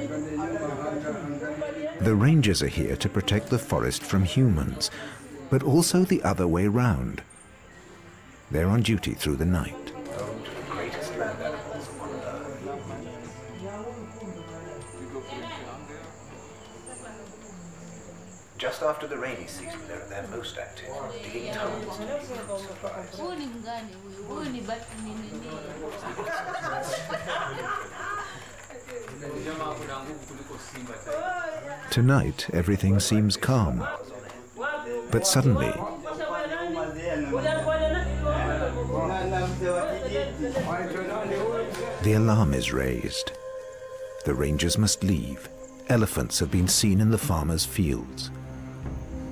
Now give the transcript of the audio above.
The rangers are here to protect the forest from humans, but also the other way round. They're on duty through the night. Greatest land animals on Earth. Just after the rainy season, they're at their most active, digging tunnels to dig food supplies. Tonight, everything seems calm. But suddenly, the alarm is raised. The rangers must leave. Elephants have been seen in the farmers' fields.